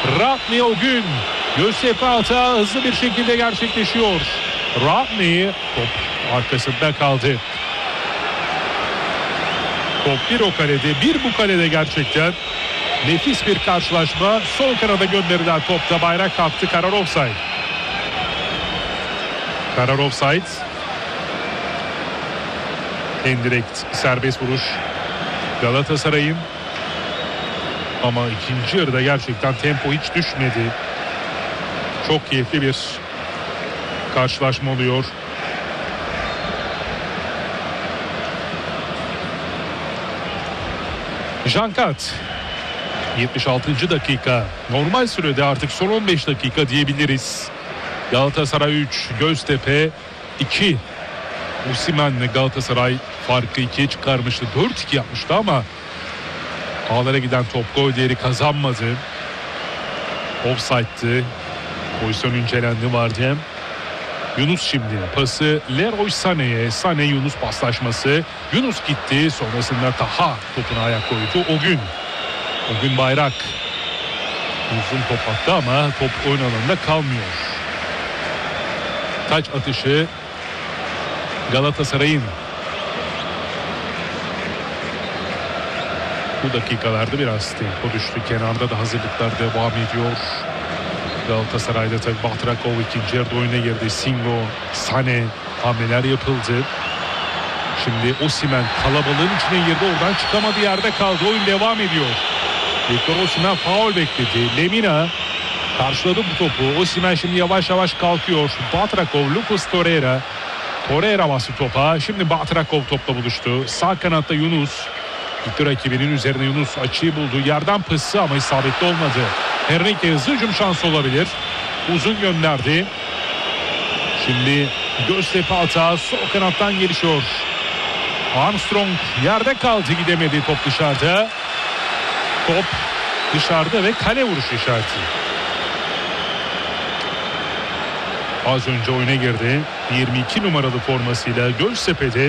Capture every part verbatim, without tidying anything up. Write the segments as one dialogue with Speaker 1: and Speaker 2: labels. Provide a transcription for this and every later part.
Speaker 1: Rodney o gün Göztepe hata hızlı bir şekilde gerçekleşiyor. Rodney top arkasında kaldı. Top bir o kalede, bir bu kalede gerçekten. Nefis bir karşılaşma. Sol kanada gönderilen topta bayrak kalktı. Karar offside. Karar offside. En direkt serbest vuruş Galatasaray'ın. Ama ikinci yarıda gerçekten tempo hiç düşmedi. Çok keyifli bir karşılaşma oluyor. Jankat. yetmiş altıncı dakika. Normal sürede artık son on beş dakika diyebiliriz. Galatasaray üç, Göztepe iki. Osimhen'le Galatasaray farkı ikiye çıkarmıştı. dört iki yapmıştı ama ağlara giden top gol değeri kazanmadı. Offside'dı. Pozisyon incelendi vardı. Yunus şimdi pası Leroy Sané'ye. Sané Yunus paslaşması. Yunus gitti. Sonrasında Taha topuna ayak koydu. O gün. O gün bayrak. Uzun top attı ama top oyun alanında kalmıyor. Taç atışı Galatasaray'ın. Bu dakikalarda biraz tempo düştü. Kenarda da hazırlıklar devam ediyor. Galatasaray'da tabii Batrakov ikinci yarıda oyuna girdi. Singo, Sané hamleler yapıldı. Şimdi Osimhen kalabalığın içine girdi. Oradan çıkamadı, yerde kaldı. Oyun devam ediyor. Victor Osimhen faul bekledi. Lemina karşıladı bu topu. Osimhen şimdi yavaş yavaş kalkıyor. Batrakov, Lucas Torreira. Torreira bastı topa. Şimdi Batrakov topla buluştu. Sağ kanatta Yunus. Gitti rakibinin üzerine, Yunus açıyı buldu. Yerden pısı ama isabetli olmadı. Henrique hızlı hücum şansı olabilir. Uzun gönderdi. Şimdi Göztepe hata sol kanattan gelişiyor. Armstrong yerde kaldı, gidemedi, top dışarıda. Top dışarıda ve kale vuruşu işareti. Az önce oyuna girdi. yirmi iki numaralı formasıyla Göztepe'de.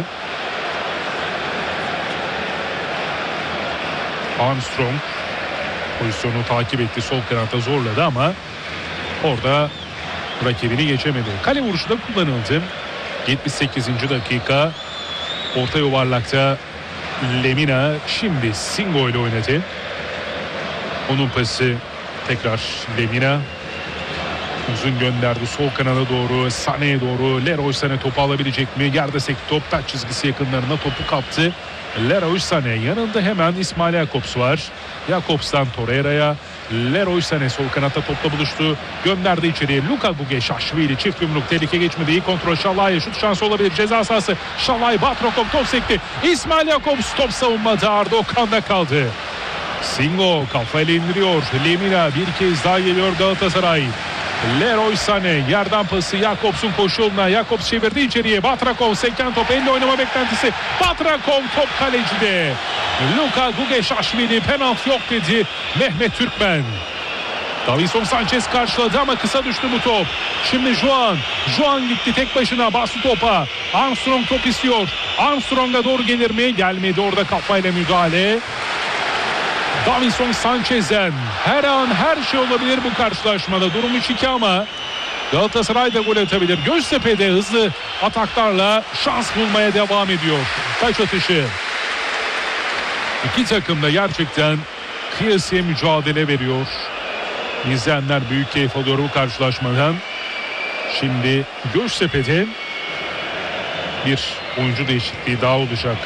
Speaker 1: Armstrong pozisyonu takip etti. Sol kanatta zorladı ama orada rakibini geçemedi. Kale vuruşu da kullanıldı. yetmiş sekizinci dakika. Orta yuvarlakta Lemina şimdi Singo ile oynadı. Onun pası tekrar Lemina. Uzun gönderdi sol kanada doğru, Sané'ye doğru. Leroy Sané topu alabilecek mi? Yerde sekti top, taç çizgisi yakınlarına topu kaptı. Leroy Sané yanında hemen İsmail Jakobs var. Jakobs'tan Torreira'ya. Leroy Sané sol kanatta topla buluştu. Gönderdi içeriye. Luka Gugeşaşvili çift yumruk, tehlike geçmedi. İyi kontrol Şalay. Şut şansı olabilir. Ceza sahası. Şalay, Batrakov top sekti. İsmail Jakobs top savunmada. Arda Okan'da kaldı. Singo kafayla indiriyor. Lemina bir kez daha geliyor Galatasaray. Leroy Sané yerden pası Jakobs'un koşu yoluna. Jakobs çevirdi içeriye. Batrakov seken top, elle oynama beklentisi. Batrakov top kalecide. Luka Gugeşaşvili penaltı yok dedi Mehmet Türkmen. Davinson Sanchez karşıladı ama kısa düştü bu top. Şimdi Juan. Juan gitti tek başına, bastı topa. Armstrong top istiyor. Armstrong'a doğru gelir mi? Gelmedi, orada kafayla müdahale. Davinson Sanchez'den her an her şey olabilir bu karşılaşmada. Durum üç iki ama Galatasaray da gol atabilir. Göztepe'de hızlı ataklarla şans bulmaya devam ediyor. Taç atışı. İki takım da gerçekten kıyasıya mücadele veriyor. İzleyenler büyük keyif alıyor bu karşılaşmadan. Şimdi Göztepe'de bir oyuncu değişikliği daha olacak.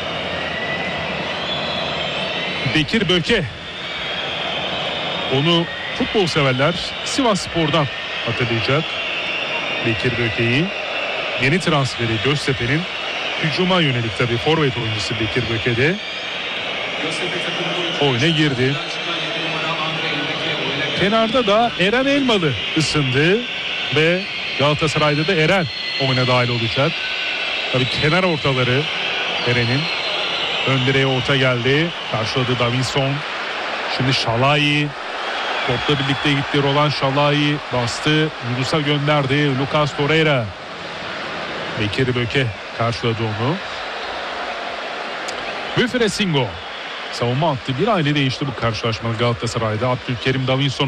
Speaker 1: Bekir Böke. Onu futbol severler Sivasspor'dan hatırlayacak. Bekir Böke'yi. Yeni transferi Göztepe'nin. Hücuma yönelik tabii forvet oyuncusu Bekir Böke'de. Oyuna girdi. Kenarda da Eren Elmalı ısındı ve Galatasaray'da da Eren oyuna dahil olacak. Tabii kenar ortaları Eren'in. Ön direğe orta geldi. Karşıladı Davinson. Şimdi Şalay. Topla birlikte gitti. Roland Şalay bastı. Yunus'a gönderdi. Lucas Torreira. Bekir Böke karşıladı onu. Büfere Singo. Savunma hattı bir aile değişti bu karşılaşmada Galatasaray'da. Abdülkerim, Davinson